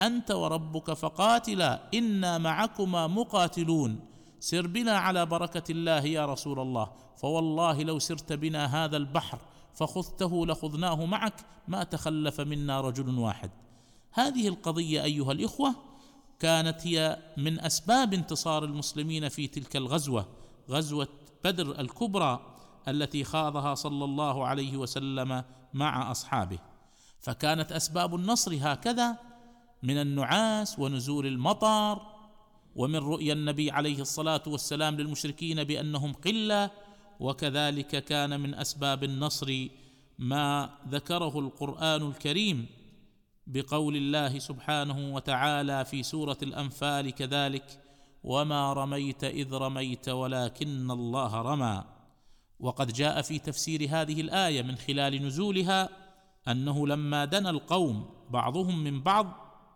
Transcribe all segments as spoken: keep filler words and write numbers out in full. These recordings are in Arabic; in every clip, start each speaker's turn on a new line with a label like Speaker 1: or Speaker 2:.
Speaker 1: أنت وربك فقاتلا إنا معكما مقاتلون، سر بنا على بركة الله يا رسول الله، فوالله لو سرت بنا هذا البحر فخذته لخذناه معك ما تخلف منا رجل واحد. هذه القضية أيها الإخوة كانت هي من أسباب انتصار المسلمين في تلك الغزوة، غزوة بدر الكبرى التي خاضها صلى الله عليه وسلم مع أصحابه. فكانت أسباب النصر هكذا، من النعاس ونزول المطر، ومن رؤيا النبي عليه الصلاة والسلام للمشركين بأنهم قلة. وكذلك كان من أسباب النصر ما ذكره القرآن الكريم بقول الله سبحانه وتعالى في سورة الأنفال كذلك: وما رميت إذ رميت ولكن الله رمى. وقد جاء في تفسير هذه الآية من خلال نزولها أنه لما دنا القوم بعضهم من بعض،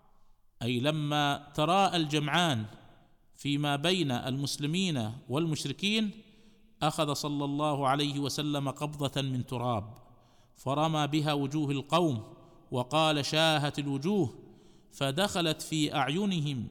Speaker 1: أي لما تراءى الجمعان فيما بين المسلمين والمشركين، أخذ صلى الله عليه وسلم قبضة من تراب فرمى بها وجوه القوم وقال: شاهت الوجوه، فدخلت في أعينهم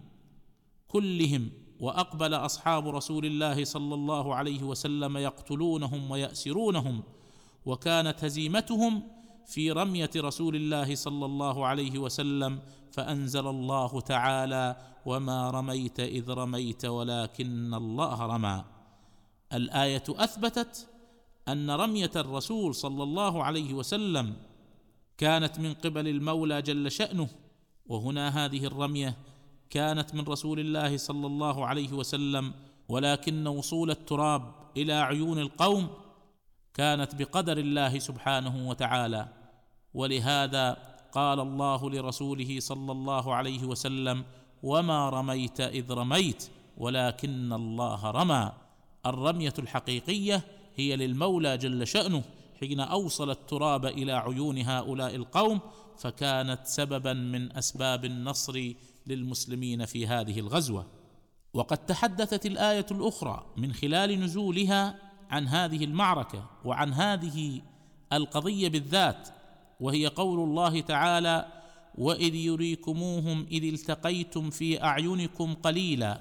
Speaker 1: كلهم، وأقبل أصحاب رسول الله صلى الله عليه وسلم يقتلونهم ويأسرونهم، وكانت هزيمتهم في رمية رسول الله صلى الله عليه وسلم، فأنزل الله تعالى: وما رميت إذ رميت ولكن الله رمى. الآية أثبتت أن رمية الرسول صلى الله عليه وسلم كانت من قبل المولى جل شأنه، وهنا هذه الرمية كانت من رسول الله صلى الله عليه وسلم، ولكن وصول التراب إلى عيون القوم كانت بقدر الله سبحانه وتعالى. ولهذا قال الله لرسوله صلى الله عليه وسلم: وما رميت إذ رميت ولكن الله رمى. الرمية الحقيقية هي للمولى جل شأنه حين أوصل التراب إلى عيون هؤلاء القوم، فكانت سببا من أسباب النصر للمسلمين في هذه الغزوة. وقد تحدثت الآية الأخرى من خلال نزولها عن هذه المعركة وعن هذه القضية بالذات، وهي قول الله تعالى: وإذ يريكموهم إذ التقيتم في أعينكم قليلا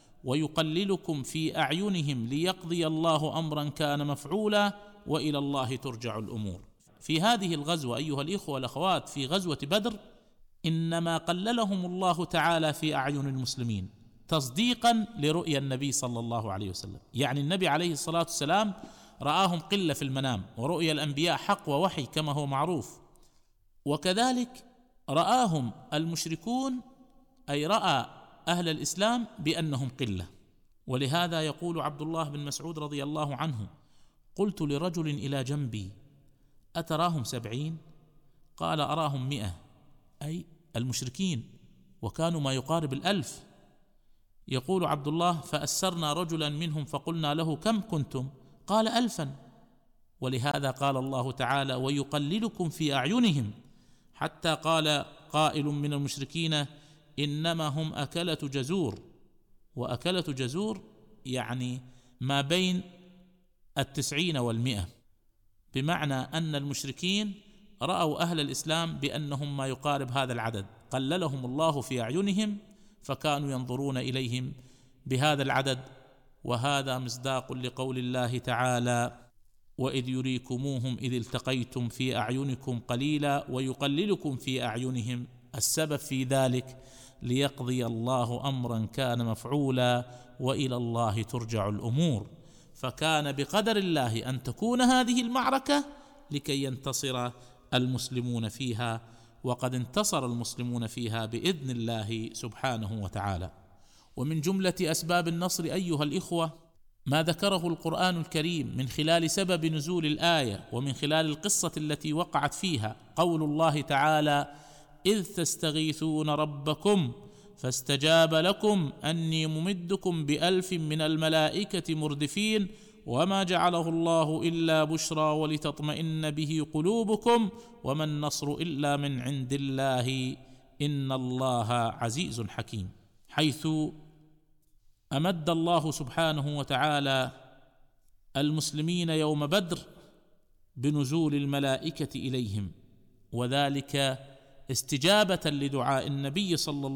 Speaker 1: ويقللكم في أعينهم ليقضي الله أمرا كان مفعولا وإلى الله ترجع الأمور. في هذه الغزوة أيها الإخوة والأخوات، في غزوة بدر، إنما قللهم الله تعالى في أعين المسلمين تصديقا لرؤيا النبي صلى الله عليه وسلم. يعني النبي عليه الصلاة والسلام رآهم قلة في المنام، ورؤيا الأنبياء حق ووحي كما هو معروف، وكذلك رآهم المشركون، أي رأى أهل الإسلام بأنهم قلة. ولهذا يقول عبد الله بن مسعود رضي الله عنه: قلت لرجل إلى جنبي: أتراهم سبعين؟ قال: أراهم مئة، أي المشركين، وكانوا ما يقارب الألف. يقول عبد الله: فأسرنا رجلا منهم فقلنا له: كم كنتم؟ قال: ألفا. ولهذا قال الله تعالى: ويقللكم في أعينهم، حتى قال قائل من المشركين: إنما هم أكلة جزور. وأكلة جزور يعني ما بين التسعين والمئة، بمعنى أن المشركين رأوا أهل الإسلام بأنهم ما يقارب هذا العدد، قللهم الله في أعينهم فكانوا ينظرون إليهم بهذا العدد. وهذا مصداق لقول الله تعالى: وإذ يريكموهم إذ التقيتم في أعينكم قليلا ويقللكم في أعينهم. السبب في ذلك ليقضي الله أمرا كان مفعولا وإلى الله ترجع الأمور. فكان بقدر الله أن تكون هذه المعركة لكي ينتصر المسلمون فيها، وقد انتصر المسلمون فيها بإذن الله سبحانه وتعالى. ومن جملة أسباب النصر أيها الإخوة ما ذكره القرآن الكريم من خلال سبب نزول الآية ومن خلال القصة التي وقعت فيها، قول الله تعالى: إذ تستغيثون ربكم فاستجاب لكم أني ممدكم بألف من الملائكة مردفين وما جعله الله إلا بشرى ولتطمئن به قلوبكم وما النصر إلا من عند الله إن الله عزيز حكيم. حيث أمد الله سبحانه وتعالى المسلمين يوم بدر بنزول الملائكة إليهم، وذلك استجابة لدعاء النبي صلى الله